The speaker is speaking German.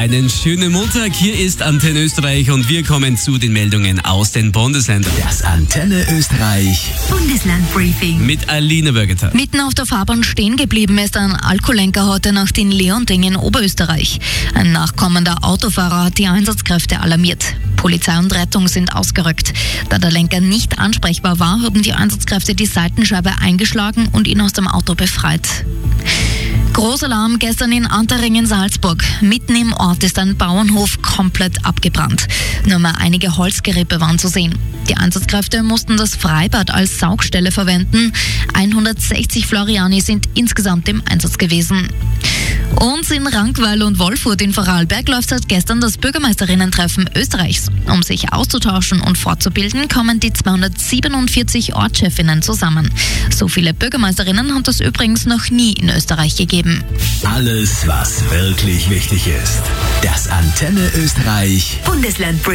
Einen schönen Montag, hier ist Antenne Österreich und wir kommen zu den Meldungen aus den Bundesländern. Das Antenne Österreich Bundesland-Briefing Mit Alina Bürgeter. Mitten auf der Fahrbahn stehen geblieben ist ein Alkoholenker heute Nacht in Leonding in Oberösterreich. Ein nachkommender Autofahrer hat die Einsatzkräfte alarmiert. Polizei und Rettung sind ausgerückt. Da der Lenker nicht ansprechbar war, haben die Einsatzkräfte die Seitenscheibe eingeschlagen und ihn aus dem Auto befreit. Großalarm gestern in Antering in Salzburg. Mitten im Ort ist ein Bauernhof komplett abgebrannt. Nur mehr einige Holzgerippe waren zu sehen. Die Einsatzkräfte mussten das Freibad als Saugstelle verwenden. 160 Floriani sind insgesamt im Einsatz gewesen. Und in Rankweil und Wolfurt in Vorarlberg läuft seit gestern das Bürgermeisterinnen-Treffen Österreichs. Um sich auszutauschen und fortzubilden, kommen die 247 Ortschefinnen zusammen. So viele Bürgermeisterinnen hat es übrigens noch nie in Österreich gegeben. Alles, was wirklich wichtig ist. Das Antenne Österreich Bundesland-Briefing.